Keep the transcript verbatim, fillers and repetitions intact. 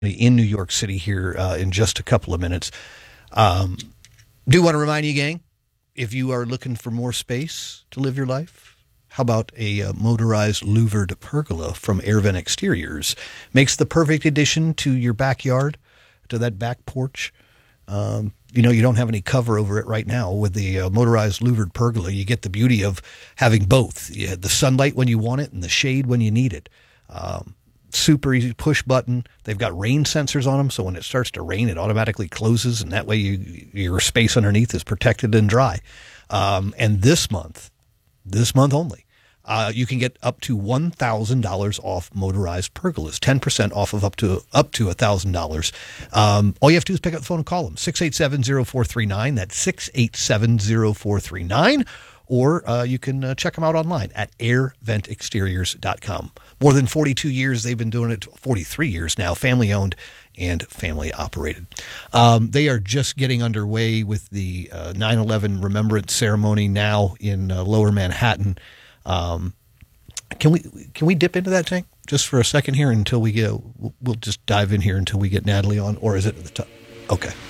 in New York City here uh, in just a couple of minutes. Um, do want to remind you, gang, if you are looking for more space to live your life, how about a uh, motorized louvered pergola from AirVent Exteriors? Makes the perfect addition to your backyard, to that back porch. Um, you know, you don't have any cover over it right now. With the uh, motorized louvered pergola, you get the beauty of having both. You have the sunlight when you want it and the shade when you need it. Um, super easy push button. They've got rain sensors on them, so when it starts to rain, it automatically closes, and that way you, your space underneath is protected and dry. Um, and this month, this month only, uh, you can get up to one thousand dollars off motorized pergolas, ten percent off of up to up to one thousand dollars. Um, all you have to do is pick up the phone and call them, six eight seven, zero four three nine. That's six eight seven, zero four three nine. Or uh, you can uh, check them out online at air vent exteriors dot com. More than forty-two years, they've been doing it, forty-three years now, family-owned and family-operated. Um, they are just getting underway with the uh, nine eleven Remembrance Ceremony now in uh, Lower Manhattan. Um, can we can we dip into that, Tank, just for a second here until we get, we'll, we'll just dive in here until we get Natalie on, or is it at the top? Okay.